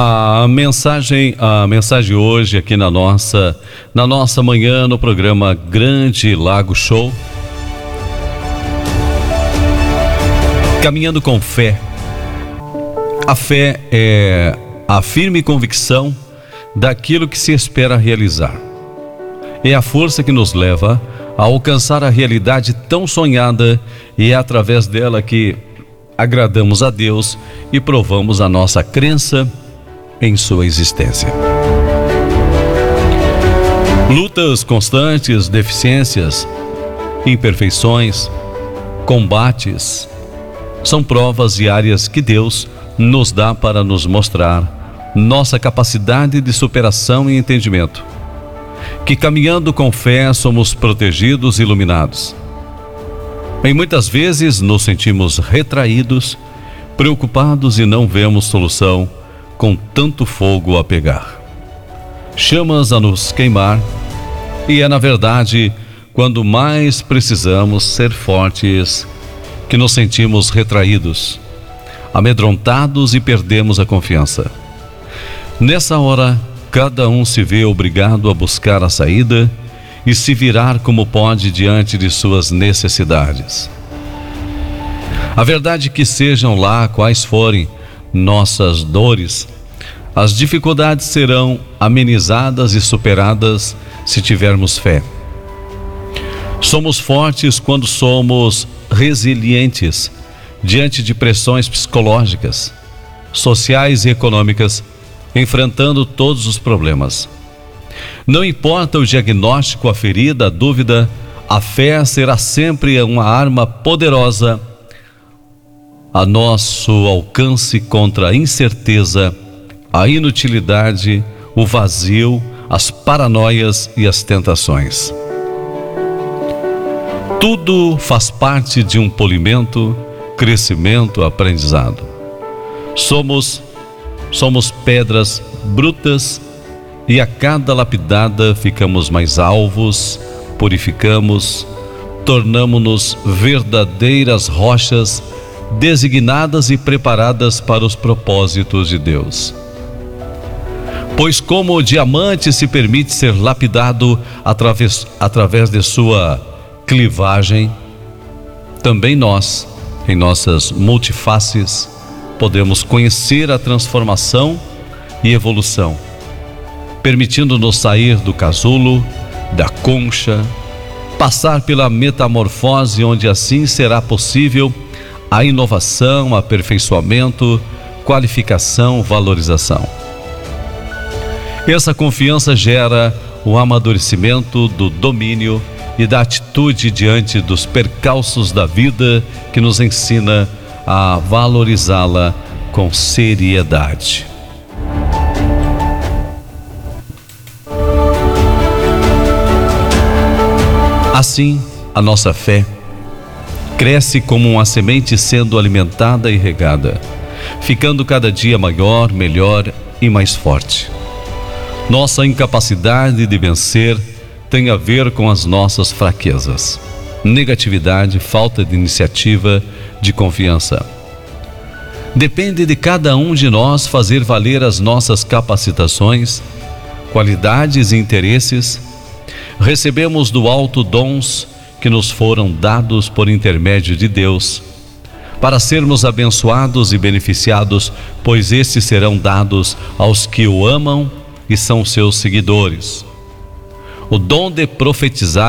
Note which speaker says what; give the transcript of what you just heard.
Speaker 1: A mensagem hoje aqui na nossa manhã no programa Grande Lago Show. Caminhando com fé. A fé é a firme convicção daquilo que se espera realizar. É a força que nos leva a alcançar a realidade tão sonhada, e é através dela que agradamos a Deus e provamos a nossa crença em sua existência. Lutas constantes, deficiências, imperfeições, combates, são provas diárias que Deus nos dá para nos mostrar nossa capacidade de superação e entendimento. Que caminhando com fé somos protegidos e iluminados. Em muitas vezes nos sentimos retraídos, preocupados e não vemos solução com tanto fogo a pegar. Chamas a nos queimar, e é na verdade quando mais precisamos ser fortes que nos sentimos retraídos, amedrontados e perdemos a confiança. Nessa hora, cada um se vê obrigado a buscar a saída e se virar como pode diante de suas necessidades. A verdade é que sejam lá quais forem nossas dores, as dificuldades serão amenizadas e superadas se tivermos fé. Somos fortes quando somos resilientes diante de pressões psicológicas, sociais e econômicas, enfrentando todos os problemas. Não importa o diagnóstico, a ferida, a dúvida, a fé será sempre uma arma poderosa a nosso alcance contra a incerteza, a inutilidade, o vazio, as paranoias e as tentações. Tudo faz parte de um polimento, crescimento, aprendizado. Somos pedras brutas e a cada lapidada ficamos mais alvos, purificamos, tornamo-nos verdadeiras rochas designadas e preparadas para os propósitos de Deus. Pois como o diamante se permite ser lapidado através de sua clivagem, também nós, em nossas multifaces, podemos conhecer a transformação e evolução, permitindo-nos sair do casulo, da concha, passar pela metamorfose, onde assim será possível a inovação, aperfeiçoamento, qualificação, valorização. Essa confiança gera o amadurecimento do domínio e da atitude diante dos percalços da vida, que nos ensina a valorizá-la com seriedade. Assim, a nossa fé cresce como uma semente sendo alimentada e regada, ficando cada dia maior, melhor e mais forte. Nossa incapacidade de vencer tem a ver com as nossas fraquezas, negatividade, falta de iniciativa, de confiança. Depende de cada um de nós fazer valer as nossas capacitações, qualidades e interesses. Recebemos do alto dons que nos foram dados por intermédio de Deus, para sermos abençoados e beneficiados, pois estes serão dados aos que o amam e são seus seguidores. O dom de profetizar